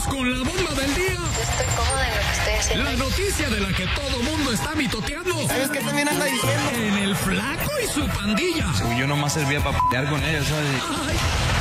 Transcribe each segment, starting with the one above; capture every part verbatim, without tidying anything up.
con la bomba del día. Yo estoy cómoda en lo que estoy haciendo. La noticia de la que todo mundo está mitoteando. ¿Sabes qué también anda diciendo? En el Flaco y su pandilla. Yo nomás servía para pelear con ellos, ¿sabes? Ay.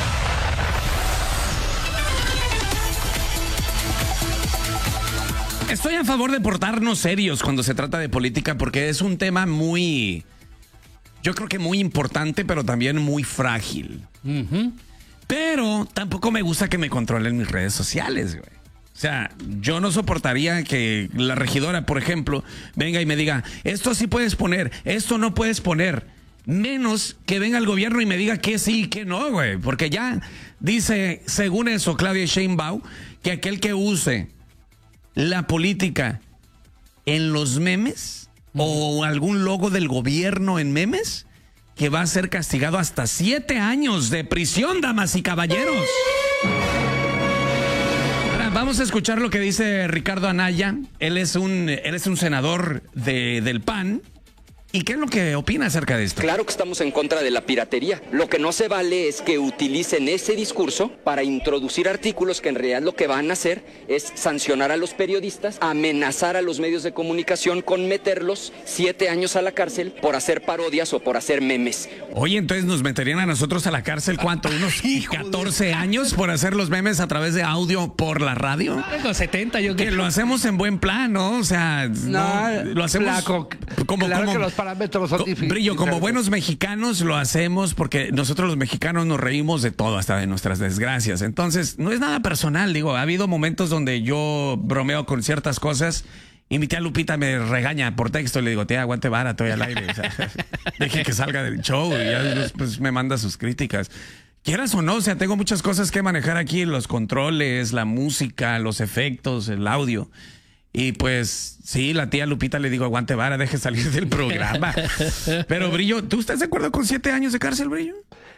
Estoy a favor de portarnos serios cuando se trata de política porque es un tema muy, yo creo que muy importante, pero también muy frágil. Uh-huh. Pero tampoco me gusta que me controlen mis redes sociales, güey. O sea, yo no soportaría que la regidora, por ejemplo, venga y me diga, esto sí puedes poner, esto no puedes poner. Menos que venga el gobierno y me diga que sí y que no, güey. Porque ya dice, según eso, Claudia Sheinbaum, que aquel que use la política en los memes mm. o algún logo del gobierno en memes, que va a ser castigado hasta siete años de prisión, damas y caballeros. Ahora, vamos a escuchar lo que dice Ricardo Anaya. Él es un, él es un senador de, del P A N. ¿Y qué es lo que opina acerca de esto? Claro que estamos en contra de la piratería. Lo que no se vale es que utilicen ese discurso para introducir artículos que en realidad lo que van a hacer es sancionar a los periodistas, amenazar a los medios de comunicación con meterlos siete años a la cárcel por hacer parodias o por hacer memes. Oye, entonces nos meterían a nosotros a la cárcel, ¿cuánto? ¿Unos catorce años por hacer los memes a través de audio por la radio? Tengo setenta, yo creo. Que lo hacemos en buen plan, ¿no? O sea, no, no lo hacemos flaco, como, claro como que los parámetros son co- difíciles. Brillo, como buenos mexicanos lo hacemos porque nosotros los mexicanos nos reímos de todo, hasta de nuestras desgracias. Entonces, no es nada personal, digo, ha habido momentos donde yo bromeo con ciertas cosas y mi tía Lupita me regaña por texto y le digo, tía, aguante vara, estoy al aire. O sea, deje que salga del show y ya después me manda sus críticas. Quieras o no, o sea, tengo muchas cosas que manejar aquí, los controles, la música, los efectos, el audio. Y pues, sí, la tía Lupita le digo, aguante vara, deje salir del programa. Pero, Brillo, ¿tú estás de acuerdo con siete años de cárcel, Brillo?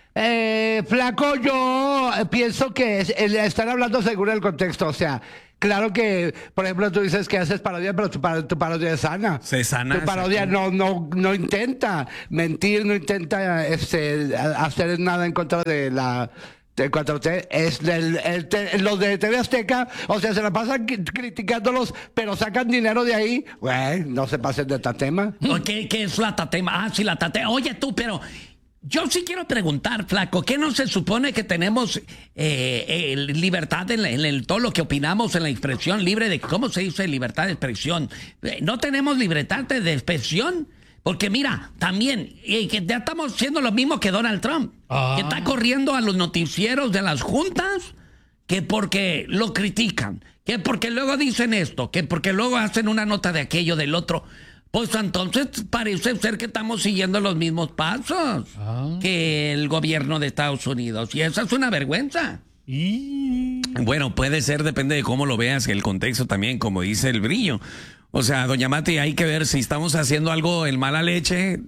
Eh, flaco, yo pienso que es, el, están hablando según el contexto, o sea, claro que, por ejemplo, tú dices que haces parodia, pero tu, tu parodia es sana. Se sana. Tu parodia no, no, no intenta mentir, no intenta este, hacer nada en contra de la... De cuatro T, es del, el, el, los de T V Azteca, o sea, se la pasan criticándolos, pero sacan dinero de ahí. Güey, no se pasen de tatema. ¿Qué, ¿Qué es la tatema? Ah, sí, la tatema. Oye, tú, pero yo sí quiero preguntar, flaco, ¿qué no se supone que tenemos eh, eh, libertad en, la, en el, todo lo que opinamos, en la expresión libre de, ¿cómo se dice libertad de expresión? ¿No tenemos libertad de expresión? Porque mira, también, eh, que ya estamos haciendo lo mismo que Donald Trump, ah. que está corriendo a los noticieros de las juntas, que porque lo critican, que porque luego dicen esto, que porque luego hacen una nota de aquello, del otro. Pues entonces parece ser que estamos siguiendo los mismos pasos ah. que el gobierno de Estados Unidos. Y eso es una vergüenza. Y... Bueno, puede ser, depende de cómo lo veas, el contexto también, como dice el Brillo. O sea, doña Mati, hay que ver si estamos haciendo algo en mala leche,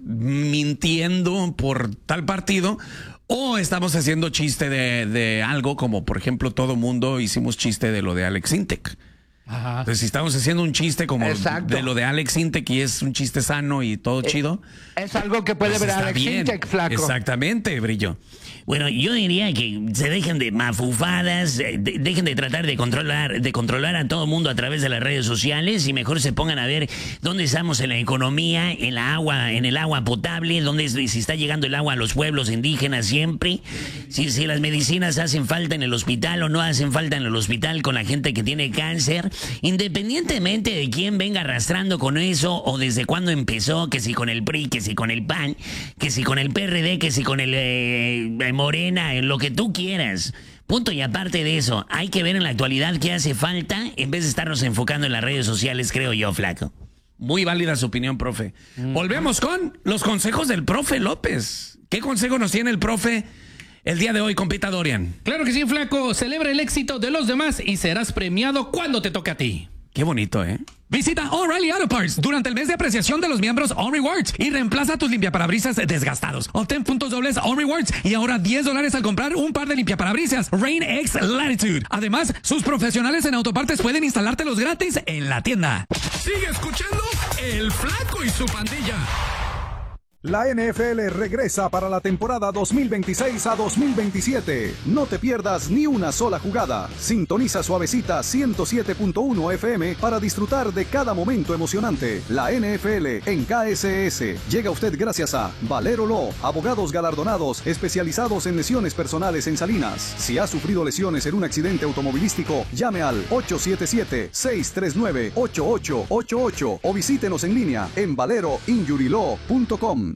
mintiendo por tal partido, o estamos haciendo chiste de, de algo, como por ejemplo todo mundo hicimos chiste de lo de Alex Intec. Ajá. Entonces, si estamos haciendo un chiste como Exacto. de lo de Alex Intec y es un chiste sano y todo eh, chido. Es algo que puede pues ver Alex Intec, flaco. Exactamente, Brillo. Bueno, yo diría que se dejen de mafufadas, de, dejen de tratar de controlar, de controlar a todo mundo a través de las redes sociales y mejor se pongan a ver dónde estamos en la economía, en la agua, en el agua potable, dónde si está llegando el agua a los pueblos indígenas siempre, si, si las medicinas hacen falta en el hospital o no hacen falta en el hospital con la gente que tiene cáncer, independientemente de quién venga arrastrando con eso o desde cuándo empezó, que si con el P R I, que si con el P A N, que si con el P R D, que si con el eh, Morena, en lo que tú quieras. Punto. Y aparte de eso, hay que ver en la actualidad qué hace falta en vez de estarnos enfocando en las redes sociales, creo yo, flaco. Muy válida su opinión, profe. Mm. Volvemos con los consejos del profe López. ¿Qué consejo nos tiene el profe el día de hoy, compita Dorian? Claro que sí, flaco. Celebra el éxito de los demás y serás premiado cuando te toque a ti. Qué bonito, ¿eh? Visita O'Reilly Auto Parts durante el mes de apreciación de los miembros On Rewards y reemplaza tus limpiaparabrisas desgastados. Obtén puntos dobles On Rewards y ahora diez dólares al comprar un par de limpiaparabrisas Rain X Latitude. Además, sus profesionales en autopartes pueden instalártelos gratis en la tienda. Sigue escuchando El Flaco y su pandilla. La N F L regresa para la temporada dos mil veintiséis a dos mil veintisiete. No te pierdas ni una sola jugada. Sintoniza Suavecita ciento siete punto uno F M para disfrutar de cada momento emocionante. La N F L en K S S. Llega a usted gracias a Valero Law, abogados galardonados especializados en lesiones personales en Salinas. Si ha sufrido lesiones en un accidente automovilístico, llame al ocho siete siete, seis tres nueve, ocho ocho ocho ocho o visítenos en línea en valero injury law punto com.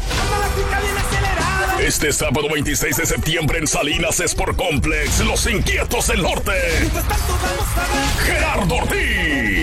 Este sábado veintiséis de septiembre en Salinas Sport Complex, Los Inquietos del Norte. Gerardo Ortiz.